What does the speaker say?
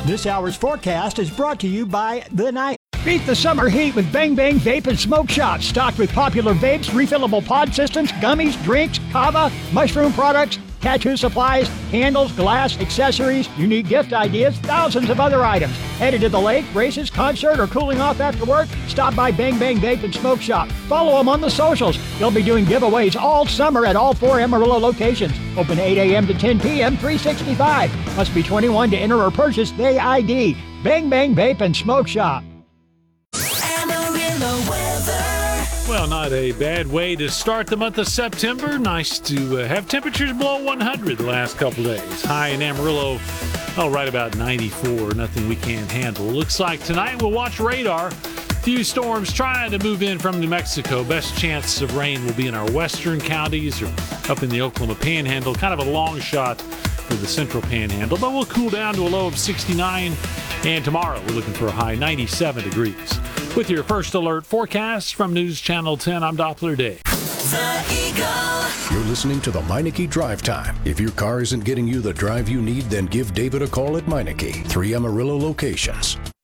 This hour's forecast is brought to you by The Night. Beat the summer heat with Bang Bang Vape and Smoke Shop. Stocked with popular vapes, refillable pod systems, gummies, drinks, kava, mushroom products, tattoo supplies, candles, glass, accessories, unique gift ideas, thousands of other items. Headed to the lake, races, concert, or cooling off after work? Stop by Bang Bang Vape and Smoke Shop. Follow them on the socials. They'll be doing giveaways all summer at all 4 Amarillo locations. Open 8 a.m. to 10 p.m., 365. Must be 21 to enter or purchase the ID. Bang Bang Vape and Smoke Shop. Well, not a bad way to start the month of September. Nice to have temperatures below 100 the last couple days. High in Amarillo, right about 94. Nothing we can't handle. Looks like tonight we'll watch radar. Few storms trying to move in from New Mexico. Best chance of rain will be in our western counties or up in the Oklahoma Panhandle. Kind of a long shot for the central Panhandle, but we'll cool down to a low of 69. And tomorrow we're looking for a high 97 degrees. With your first alert forecast from News Channel 10, I'm Doppler Dave. The Eagle. You're listening to the Meineke Drive Time. If your car isn't getting you the drive you need, then give David a call at Meineke. 3 Amarillo locations.